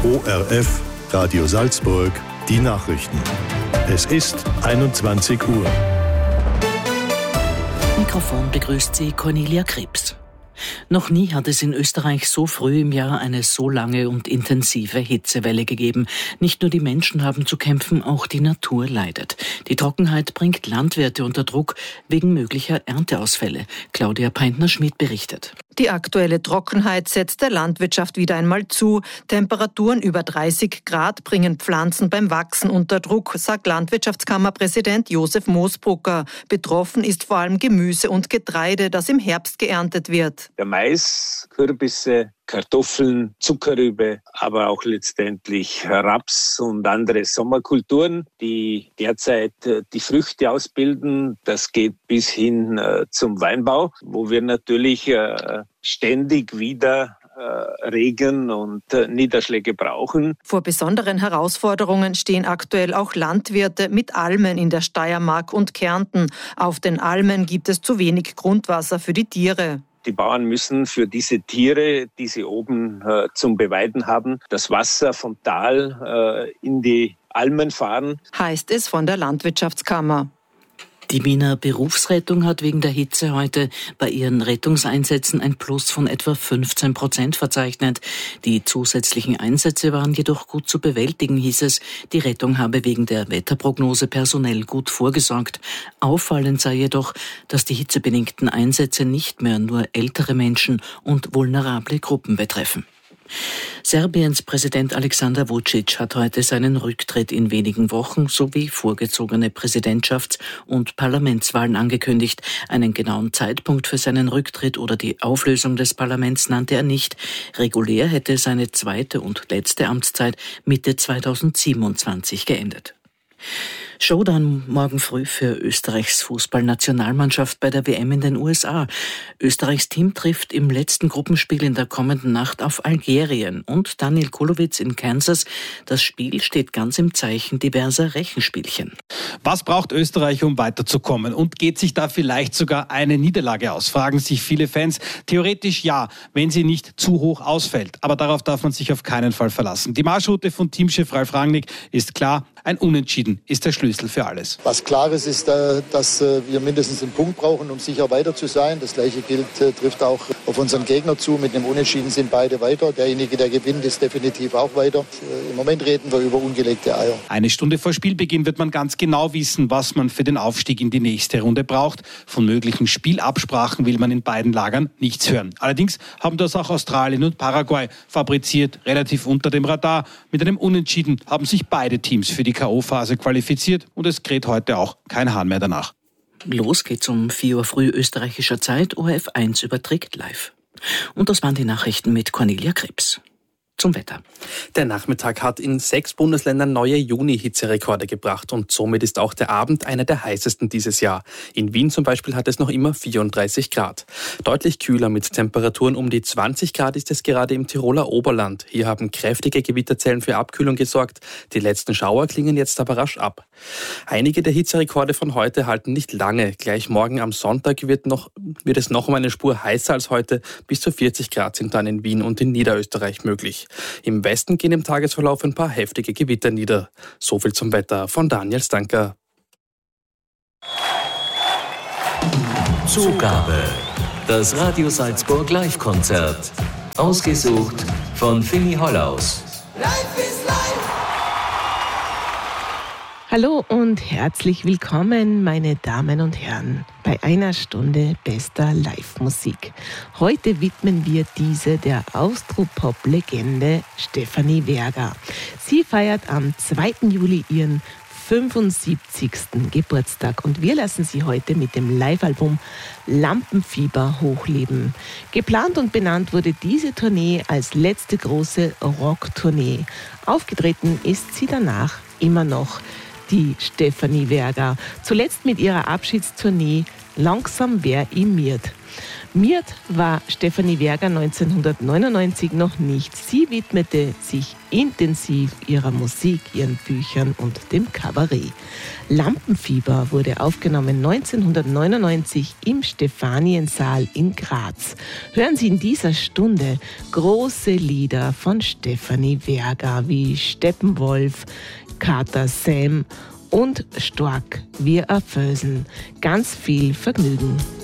ORF Radio Salzburg, die Nachrichten. Es ist 21 Uhr. Mikrofon begrüßt Sie Cornelia Krebs. Noch nie hat es in Österreich so früh im Jahr eine so lange und intensive Hitzewelle gegeben. Nicht nur die Menschen haben zu kämpfen, auch die Natur leidet. Die Trockenheit bringt Landwirte unter Druck wegen möglicher Ernteausfälle. Claudia Peintner-Schmid berichtet. Die aktuelle Trockenheit setzt der Landwirtschaft wieder einmal zu. Temperaturen über 30 Grad bringen Pflanzen beim Wachsen unter Druck, sagt Landwirtschaftskammerpräsident Josef Moosbrucker. Betroffen ist vor allem Gemüse und Getreide, das im Herbst geerntet wird. Der Mais, Kürbisse, Kartoffeln, Zuckerrübe, aber auch letztendlich Raps und andere Sommerkulturen, die derzeit die Früchte ausbilden. Das geht bis hin zum Weinbau, wo wir natürlich ständig wieder Regen und Niederschläge brauchen. Vor besonderen Herausforderungen stehen aktuell auch Landwirte mit Almen in der Steiermark und Kärnten. Auf den Almen gibt es zu wenig Grundwasser für die Tiere. Die Bauern müssen für diese Tiere, die sie oben zum Beweiden haben, das Wasser vom Tal in die Almen fahren. Heißt es von der Landwirtschaftskammer. Die Wiener Berufsrettung hat wegen der Hitze heute bei ihren Rettungseinsätzen ein Plus von etwa 15% verzeichnet. Die zusätzlichen Einsätze waren jedoch gut zu bewältigen, hieß es. Die Rettung habe wegen der Wetterprognose personell gut vorgesorgt. Auffallend sei jedoch, dass die hitzebedingten Einsätze nicht mehr nur ältere Menschen und vulnerable Gruppen betreffen. Serbiens Präsident Aleksandar Vučić hat heute seinen Rücktritt in wenigen Wochen sowie vorgezogene Präsidentschafts- und Parlamentswahlen angekündigt. Einen genauen Zeitpunkt für seinen Rücktritt oder die Auflösung des Parlaments nannte er nicht. Regulär hätte seine zweite und letzte Amtszeit Mitte 2027 geendet. Showdown morgen früh für Österreichs Fußballnationalmannschaft bei der WM in den USA. Österreichs Team trifft im letzten Gruppenspiel in der kommenden Nacht auf Algerien und Daniel Kulowitz in Kansas. Das Spiel steht ganz im Zeichen diverser Rechenspielchen. Was braucht Österreich, um weiterzukommen? Und geht sich da vielleicht sogar eine Niederlage aus? Fragen sich viele Fans. Theoretisch ja, wenn sie nicht zu hoch ausfällt. Aber darauf darf man sich auf keinen Fall verlassen. Die Marschroute von Teamchef Ralf Rangnick ist klar. Ein Unentschieden ist der Schlüssel für alles. Was klar ist, dass wir mindestens einen Punkt brauchen, um sicher weiter zu sein. Das Gleiche trifft auch auf unseren Gegner zu. Mit einem Unentschieden sind beide weiter. Derjenige, der gewinnt, ist definitiv auch weiter. Im Moment reden wir über ungelegte Eier. Eine Stunde vor Spielbeginn wird man ganz genau wissen, was man für den Aufstieg in die nächste Runde braucht. Von möglichen Spielabsprachen will man in beiden Lagern nichts hören. Allerdings haben das auch Australien und Paraguay fabriziert, relativ unter dem Radar. Mit einem Unentschieden haben sich beide Teams für die K.O.-Phase qualifiziert und es kräht heute auch kein Hahn mehr danach. Los geht's um 4 Uhr früh österreichischer Zeit. ORF 1 überträgt live. Und das waren die Nachrichten mit Cornelia Krebs. Zum Wetter. Der Nachmittag hat in 6 Bundesländern neue Juni-Hitzerekorde gebracht und somit ist auch der Abend einer der heißesten dieses Jahr. In Wien zum Beispiel hat es noch immer 34 Grad. Deutlich kühler mit Temperaturen um die 20 Grad ist es gerade im Tiroler Oberland. Hier haben kräftige Gewitterzellen für Abkühlung gesorgt. Die letzten Schauer klingen jetzt aber rasch ab. Einige der Hitzerekorde von heute halten nicht lange. Gleich morgen am Sonntag wird es noch um eine Spur heißer als heute. Bis zu 40 Grad sind dann in Wien und in Niederösterreich möglich. Im Westen gehen im Tagesverlauf ein paar heftige Gewitter nieder. So viel zum Wetter von Daniel Stanker. Zugabe. Das Radio Salzburg Live-Konzert. Ausgesucht von Fini Hollaus. Life is life. Hallo und herzlich willkommen, meine Damen und Herren, bei einer Stunde bester Live-Musik. Heute widmen wir diese der Austropop-Legende Stefanie Verga. Sie feiert am 2. Juli ihren 75. Geburtstag und wir lassen Sie heute mit dem Live-Album Lampenfieber hochleben. Geplant und benannt wurde diese Tournee als letzte große Rock-Tournee. Aufgetreten ist sie danach immer noch, die Stefanie Verga, zuletzt mit ihrer Abschiedstournee Langsam wer imiert. Miert war Stefanie Werger 1999 noch nicht. Sie widmete sich intensiv ihrer Musik, ihren Büchern und dem Kabarett. Lampenfieber wurde aufgenommen 1999 im Stefaniensaal in Graz. Hören Sie in dieser Stunde große Lieder von Stefanie Werger wie Steppenwolf, Kater Sam und Stork, wir erfösen. Ganz viel Vergnügen.